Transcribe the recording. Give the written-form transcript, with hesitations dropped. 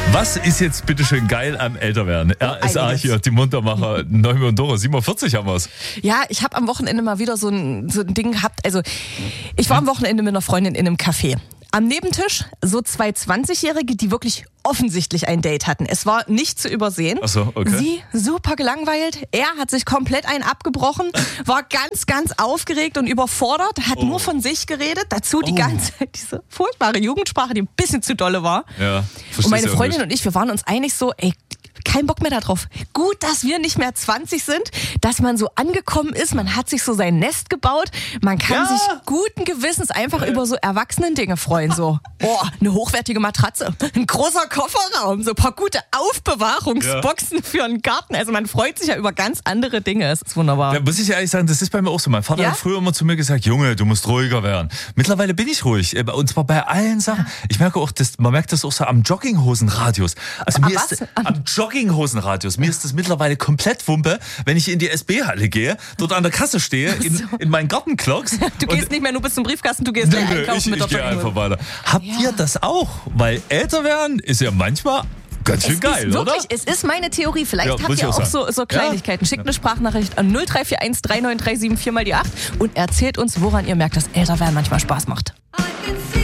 Was ist jetzt bitteschön geil am Älterwerden? RSA hier, die Muntermacher, Neumann und Doro, 47 haben wir's. Ja, ich habe am Wochenende mal wieder so ein Ding gehabt. Also, ich war am Wochenende mit einer Freundin in einem Café. Am Nebentisch so 2 20-Jährige, die wirklich offensichtlich ein Date hatten. Es war nicht zu übersehen. Ach so, okay. Sie super gelangweilt. Er hat sich komplett einen abgebrochen, war ganz, ganz aufgeregt und überfordert, hat nur von sich geredet. Dazu die ganze diese furchtbare Jugendsprache, die ein bisschen zu dolle war. Ja, und meine Freundin und ich, wir waren uns einig so, ey, kein Bock mehr darauf. Gut, dass wir nicht mehr 20 sind, dass man so angekommen ist, man hat sich so sein Nest gebaut, man kann sich guten Gewissens einfach über so Erwachsenen-Dinge freuen. So, eine hochwertige Matratze, ein großer Kofferraum, so ein paar gute Aufbewahrungsboxen für einen Garten. Also man freut sich ja über ganz andere Dinge. Es ist wunderbar. Da muss ich ehrlich sagen, das ist bei mir auch so. Mein Vater hat früher immer zu mir gesagt, Junge, du musst ruhiger werden. Mittlerweile bin ich ruhig. Und zwar bei allen Sachen. Ich merke auch, man merkt das auch so am Jogginghosenradius. Also mir ist am Jogginghosenradius. Mir ist das mittlerweile komplett Wumpe, wenn ich in die SB-Halle gehe, dort an der Kasse stehe, in meinen Gartenklocks. Du gehst nicht mehr nur bis zum Briefkasten, du gehst einkaufen mit der Ich gehe einfach weiter. Habt ihr das auch? Weil älter werden ist ja manchmal ganz schön geil, oder? Es ist meine Theorie. Vielleicht habt ihr auch so Kleinigkeiten. Schickt eine Sprachnachricht an 0341 3937 4 mal die 8 und erzählt uns, woran ihr merkt, dass älter werden manchmal Spaß macht.